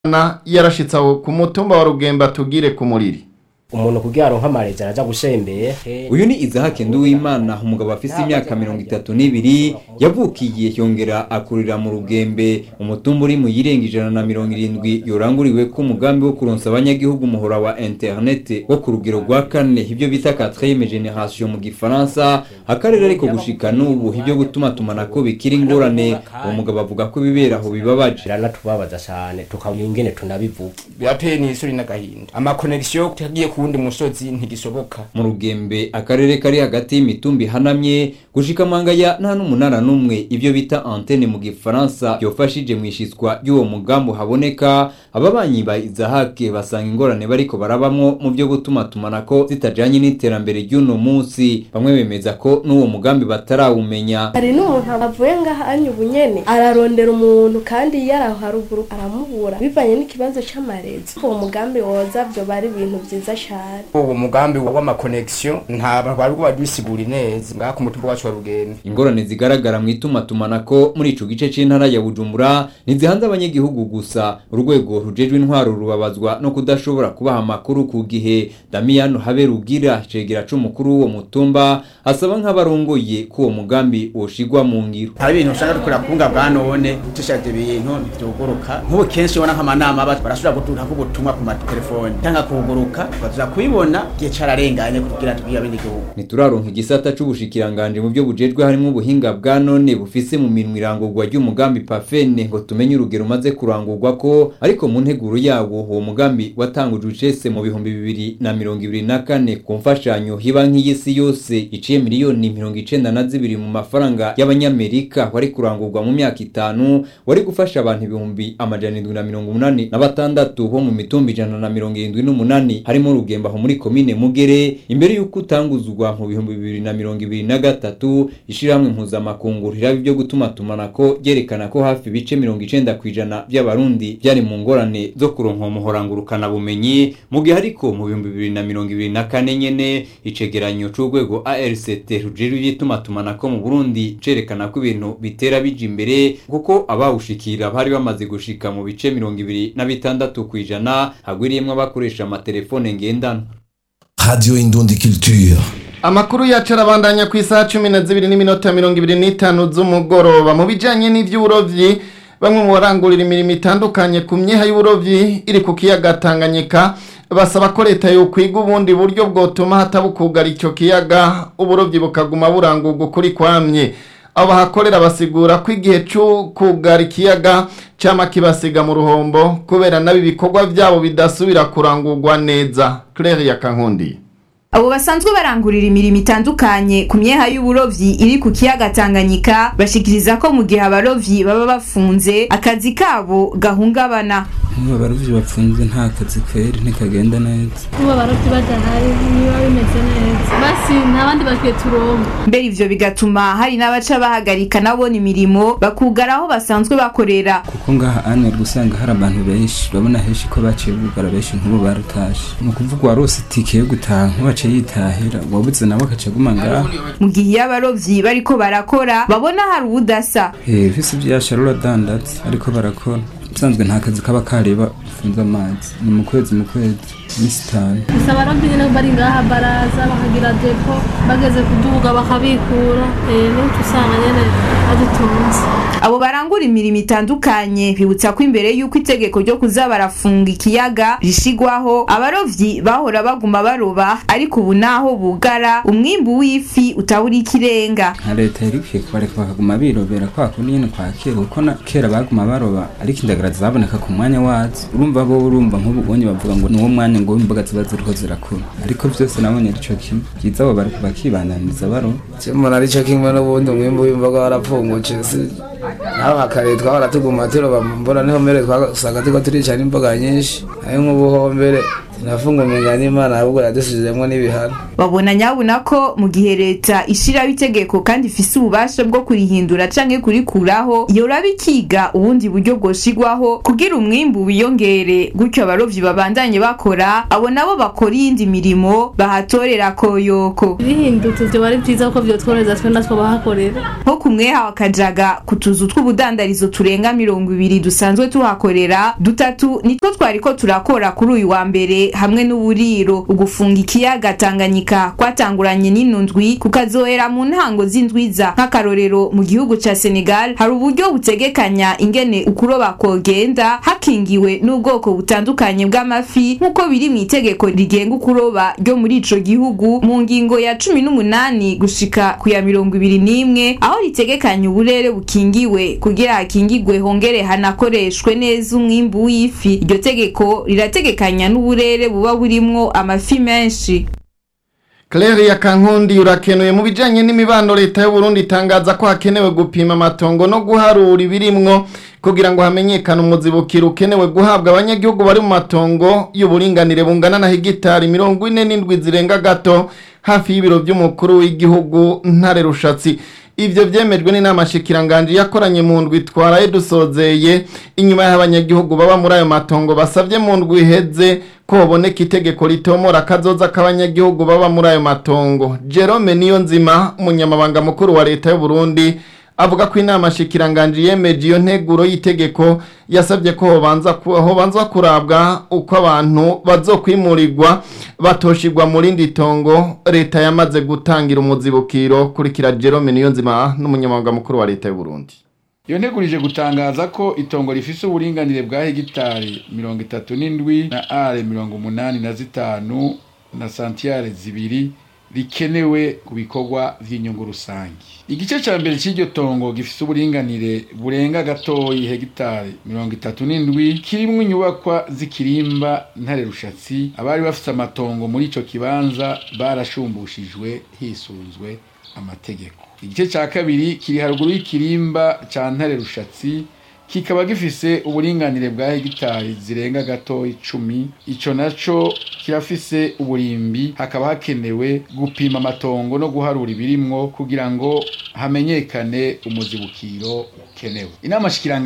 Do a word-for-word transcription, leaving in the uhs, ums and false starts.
na yarashitse aho ku mutumba wa Rugemba tugire ku muriri. Umuntu kugira aronka amarezi araja gushembeye. Uyu ni Izahake Nduwimana, umugabo afise imyaka mirongo itatu n'ibiri, yavukiye yongera akurira mu Rugembe, umutumba uri mu yirenga ijana na mirongo irindwi yoranguriwe ko umugambi wo kuronsa abanyagihugu umuhora wa internet wo ku rugero rwa kane, ibyo bita quatrième génération mu gifaransa. Akarere ariko gushika n'ubu ibyo gutuma tumanako bikiri ingorane. Uwo mugabo avuga ko bibera aho bibabaje, ranatubabaza cyane tukabona ingene tunabivuga. Birateye n'isuri n'agahinda. Ama connection tagiye kundi musozi ntigisoboka. Mu Rugembe akarere kari hagati y'imitumbi hanamye gushika manga ya nta n'umunara numwe, ibyo bita antenne mu gifaransa yofashije mwishitswa y'uwo mugambo haboneka. Ababanyi ba Izahake basanga ingorane bariko barabamwo mu byo gutuma tumanako zitajanye n'iterambere ry'uno munsi. Bamwe bemeza ko n'uwo mugambi batarawumenya. Hari n'umuntu abavuye ngaha anyubu nyene ararondera umuntu kandi yaraho haruguru aramubura bivanye n'ikibazo c'amarezi. Uwo mugambi woza byo bari ibintu vyiza cyane. Uwo mugambi w'ama connection nta bari ko badusigura neza ngaha ku mutumba wacu wa Rugembe. Ingorane zigaragara mu ituma tumanako muri ico gice c'intara ya Bujumbura nizihanze abanyagihugu gusa. Urwego rujejwe intwaro rubabazwa no kudashobora kubaha amakuru ku gihe. Damiano Haberugira cegera c'umukuru wo mutumba asaba nk'abarongoye ko uwo mugambi woshigwa mu ngiro. Hari ibintu ushaka dukora kunga bwa none tushaka ibintu byuguruka nk'ubu kenshi ubona nk'amanama barashobora gutura ko ubutumwa ku matelefone cyangwa kuguruka baza kubibona gihe cararenganye kugira tubwiye abanyagihugu. Nituraronka igisata c'ubushikiranganje mu byo bujejwe harimo ubuhinga bwa none bufise mu minwe irangurwa ry'umugambi Pafene ngo tumenye urugero maze kurangurwa ko, ariko mu nteguro yawo uwo mugambi watangujwe ucese mu bihumbi bibiri na mirongo ibiri na kane ku mfashanyo hibanki y'isi yose iciye miliyoni mirongo icenda na zibiri mu mafaranga y'abanyamerika, wari kurangurwa mu myaka itanu, wari gufasha abantu ibihumbi amajana indwi na mirongo umunani na batandatu bo mu mitumba ijana na mirongo irindwi n'umunani harimo Rugemba ho muri komine Mugere. Imbere y'uko utanguzwa mu bihumbi bibiri na mirongo ibiri na gatatu ishirahamwe mpuzamakungu riraba ibyo gutuma tumanako ryerekana ko hafi bice mirongo icenda kwijana by'abarundi byari mu ngorane zo kuronka umuhorangurukana bumenyi. Mu gihe ariko mu bihumbi bibiri na mirongo ibiri na kane nyene icegeranyo c'urwego A R C T rujejwe ibyituma tumanako mu Burundi cerekana ko ibintu bitera bija imbere kuko abawushikira bari bamaze gushika mu bice mirongo ibiri na bitandatu kwijana, hagwiriyemwe abakoresha amatelefone ngendanwa. Radio Indundi Culture. Amakuru yacu arabandanya ku isaha cumi na zibiri n'iminota mirongo ibiri n'itanu z'umugoroba. Mu bijanye n'ivy'uburovyi, bamwe mu barangurira imirimo itandukanye ku myeha y'uburovyi iri ku kiyaga Tanganyika basaba ko leta yo kwiga ubundi buryo bwotuma hatabukugara icyo kiyaga uburovyi bukaguma burangurwa kuri kwamye. Abo hakorera basigura ko igihe cyo kugara ikiyaga cyama kibasiga mu ruhombo kubera nabi bikorwa byabo bidasubira kurangurwa neza. Claire ya Kankundi. Abo basanzwe barangurira imirimo itandukanye ku myeha y'uburovyi iri ku kiyaga Tanganyika bashikiriza ko mu gihe abarovyi baba bafunze akazi kabo gahungabana. Niba abarovyi bafunze nta kazi kweri ntikagenda neza. Kuba abarovyi badahari niba bimeze neza basi ntabandi bakwiye turongo. Mbere ivyo bigatuma hari n'abaca bahagarika nabona imirimo bakugaraho basanzwe bakorera. Kuko ngaha ane gusanga hari abantu benshi babona heshi ko baciye bugara benshi nk'ubu baratashe. Mu kuvuga warose itike yo gutaha yitahira wabuze nabo kacaguma ngaho. Mu gihe abarovyi bariko barakora babona hari ubudasa. Eh fisi byasharura dandatse ariko barakora. Bisanzwe nta kazi kaba kareba funza amazi. Ni mu kwezi mu kwezi misitani. Gusa abarovyi nyene bari ngaha baraza bakagira depo bageze kuduga bakabikura. Eh no tusanga nyene adutunze. Abo barangura imirimo itandukanye bibutsa ko imbere y'uko itegeko ryo kuza barafunga ikiyaga rishigwaho abarovyi bahora baguma baroba, ariko ubu naho bugara umwimbu w'ifi utaburi ikirenga. Leta yarikwiye kubareka bakaguma birobera kwa kundi nyene kwa kera kuko na kera baguma baroba ariko indagara zaboneka ku mwanya wazo. Urumva bo urumva nk'ubu bonye bavuga ngo nuwo mwanya ngo imboga ziba ziriko zirakura, ariko byose nabonye arico kimwe byiza abo bari bakibandaniza baro cyemana arico kimwe n'ubundi umwimbu w'imboga warapfungutse naho akare twabara tuguma turoba mbona niho mbere twasanga tuko turica n'imboga nyinshi ayo nk'ubuhombere nafunga mengani Imana ahubwo yadusizemwe n'ibihano. Babona nyabuna ko mu gihe leta ishira bitegeko kandi ifise ububasha bwo kurihindura canke kurikuraho yora bikiga ubundi buryo bwoshigwaho kugira umwimbu wiyongere gutyo abarovyi babandanye bakora abo nabo bakora iyindi mirimo bahatorera koyoko. Bihindutse byo bari byiza ko byo tworeza twe natwo bahakorera nko kumweha wakajaga kutuzu tw'ubudandarizo turenga mirongo ibiri dusanzwe tuhakorera, dutatu nitwo twariko turakora kuri uyu wa mbere hamwe n'uburiro. Ugufunga ikiyaga Tanganyika kwatanguranye n'inundwi kukazohera mu ntango z'indwiza. Nk'akarorero mu gihugu ca Senegal hari uburyo butegekanya ingene ukuroba kogenda hakingiwe n'ubwoko butandukanye bw'amafi nk'uko biri mu itegeko rigenga ukuroba ryo muri ico gihugu mu ngingo ya cumi n'umunani gushika ku ya mirongo ibiri n'imwe, aho ritegekanya uburere bukingiwe kugira hakingigwe hongere hanakoreshwe neza umwimbu w'ifi. Iryo tegeko rirategekanya n'uburere buba burimwo amafi menshi. Claire ya Kankundi urakenuye mu bijanye n'imibano leta y'u Burundi itangaza ko hakenewe gupima amatongo no guharura ibirimwo kugira ngo hamenyekane umuzibukiro ukenewe guhabwa abanyagihugu bari mu matongo y'uburinganire bungana na hegitari mirongo ine n'indwi zirenga gato hafi y'ibiro by'umukuru w'igihugu Ntare Rushatsi. Ivyo vyemejwe n'inama shikiranganje yakoranye mu ndwi twaraye dusozeye inyuma y'abanyagihugu baba muri ayo matongo basavye mu ndwi iheze ko baboneka itegeko ritomora kazoza k'abanyagihugu baba muri ayo matongo. Jerome Niyonzima umunyamabanga mukuru wa leta y'u Burundi avuga ko inama shikiranganje yemeje iyo nteguro y'itegeko yasabye ko hobanza hobanza kurabwa uko abantu bazokwimurirwa batoshirwa muri rindi tongo leta yamaze gutangira umuzibukiro. Kurikira Jerome Niyonzima n'umunyamabanga mukuru wa leta y'u Burundi. Iyo ntegurije gutangaza ko itongo rifise uburinganire bwa hegitari mirongo itatu n'indwi na are mirongo umunani na zitanu na santiare zibiri rikenewe ku bikorwa vy'inyungu rusangi. Igice ca mbere c'iryo tongo gifise uburinganire burenga gatoyi hegitari mirongo itatu n'indwi kirimwo inyubakwa z'ikirimba Ntare Rushatsi. Abari bafise amatongo muri ico kibanza barashumbushijwe hisunzwe amategeko. Igice ca kabiri kiri haruguru y'ikirimba ca Ntare Rushatsi kikaba gifise uburinganire bwa hegitari zirenga gato icumi. Ico naco kirafise uburimbi, hakaba hakenewe gupima amatongo no guharura ibirimwo kugira ngo hamenyekane umuzibukiro ukenewe. Inama shikiranga